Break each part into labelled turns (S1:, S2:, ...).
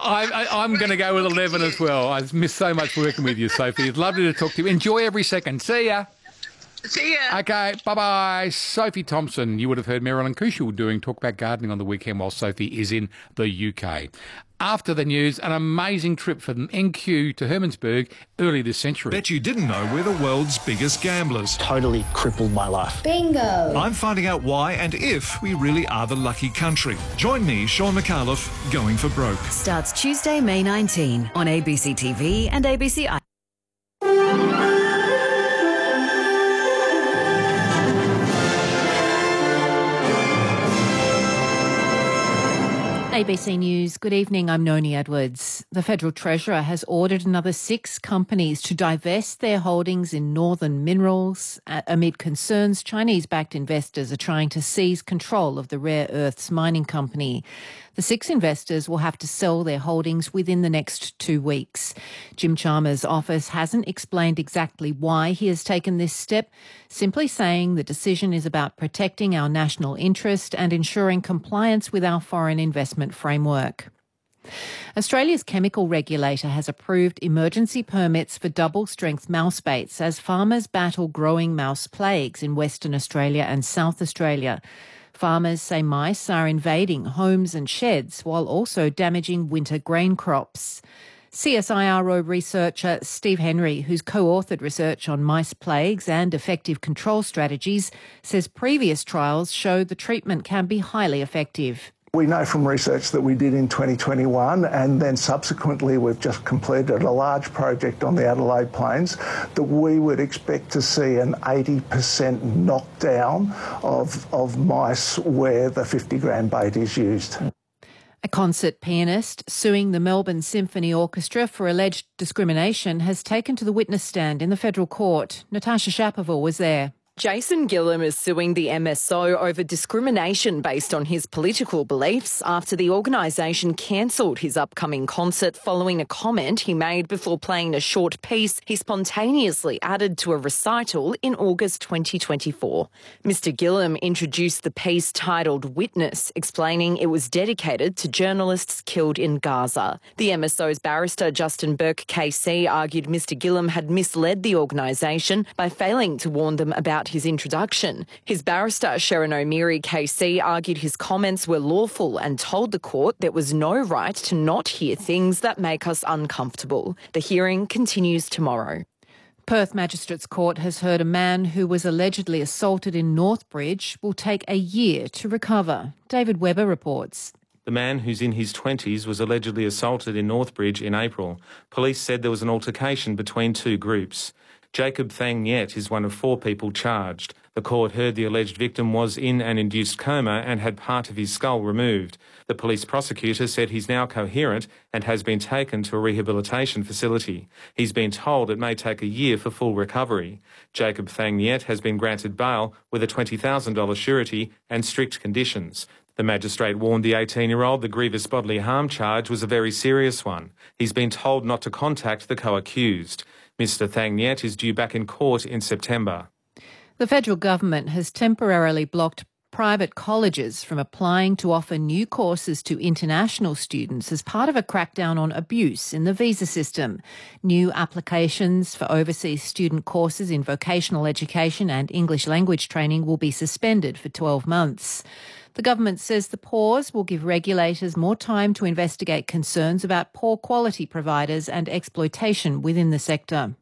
S1: I'm going to go with 11 as well. I've missed so much working with you, Sophie. It's lovely to talk to you. Enjoy every second. See ya.
S2: See ya.
S1: Okay, bye-bye. Sophie Thompson. You would have heard Marilyn Kushel doing Talk About Gardening on the weekend while Sophie is in the UK. After the news, an amazing trip from NQ to Hermannsburg early this century.
S3: Bet you didn't know we're the world's biggest gamblers.
S4: Totally crippled my life.
S5: Bingo!
S3: I'm finding out why and if we really are the lucky country. Join me, Sean McAuliffe, Going for Broke.
S6: Starts Tuesday, May 19 on ABC TV and ABC iPlayer.
S7: ABC News, good evening, I'm Noni Edwards. The Federal Treasurer has ordered another 6 companies to divest their holdings in Northern Minerals amid concerns Chinese-backed investors are trying to seize control of the rare earths mining company. The 6 investors will have to sell their holdings within the next 2 weeks. Jim Chalmers' office hasn't explained exactly why he has taken this step, simply saying the decision is about protecting our national interest and ensuring compliance with our foreign investment framework. Australia's chemical regulator has approved emergency permits for double-strength mouse baits as farmers battle growing mouse plagues in Western Australia and South Australia. Farmers say mice are invading homes and sheds while also damaging winter grain crops. CSIRO researcher Steve Henry, who's co-authored research on mice plagues and effective control strategies, says previous trials show the treatment can be highly effective.
S8: We know from research that we did in 2021 and then subsequently we've just completed a large project on the Adelaide Plains that we would expect to see an 80% knockdown of mice where the 50-gram bait is used.
S7: A concert pianist suing the Melbourne Symphony Orchestra for alleged discrimination has taken to the witness stand in the federal court. Natasha Shapoval was there.
S9: Jason Gillam is suing the MSO over discrimination based on his political beliefs after the organisation cancelled his upcoming concert following a comment he made before playing a short piece he spontaneously added to a recital in August 2024. Mr Gillam introduced the piece titled Witness, explaining it was dedicated to journalists killed in Gaza. The MSO's barrister Justin Burke KC argued Mr Gillam had misled the organisation by failing to warn them about his introduction. His barrister, Sharon O'Meary KC, argued his comments were lawful and told the court there was no right to not hear things that make us uncomfortable. The hearing continues tomorrow.
S7: Perth Magistrates Court has heard a man who was allegedly assaulted in Northbridge will take a year to recover. David Webber reports.
S10: The man, who's in his 20s, was allegedly assaulted in Northbridge in April. Police said there was an altercation between 2 groups. Jacob Thang Niet is one of 4 people charged. The court heard the alleged victim was in an induced coma and had part of his skull removed. The police prosecutor said he's now coherent and has been taken to a rehabilitation facility. He's been told it may take a year for full recovery. Jacob Thang Niet has been granted bail with a $20,000 surety and strict conditions. The magistrate warned the 18-year-old the grievous bodily harm charge was a very serious one. He's been told not to contact the co-accused. Mr Thang Niet is due back in court in September.
S7: The federal government has temporarily blocked private colleges from applying to offer new courses to international students as part of a crackdown on abuse in the visa system. New applications for overseas student courses in vocational education and English language training will be suspended for 12 months. The government says the pause will give regulators more time to investigate concerns about poor quality providers and exploitation within the sector.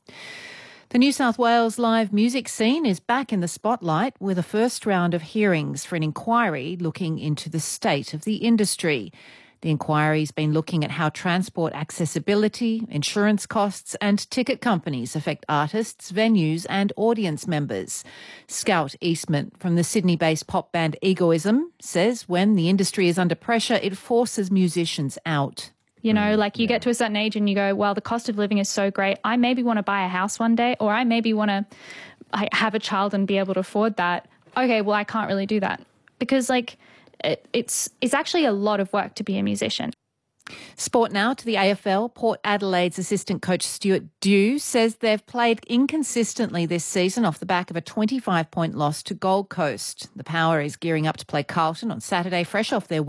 S7: The New South Wales live music scene is back in the spotlight with a first round of hearings for an inquiry looking into the state of the industry. The inquiry's been looking at how transport accessibility, insurance costs and ticket companies affect artists, venues and audience members. Scout Eastman from the Sydney-based pop band Egoism says when the industry is under pressure, it forces musicians out.
S11: You know, like you get to a certain age and you go, well, the cost of living is so great. I maybe want to buy a house one day, or I maybe want to have a child and be able to afford that. Okay, well, I can't really do that because it's actually a lot of work to be a musician.
S7: Sport now to the AFL. Port Adelaide's assistant coach Stuart Dew says they've played inconsistently this season off the back of a 25-point loss to Gold Coast. The Power is gearing up to play Carlton on Saturday, fresh off their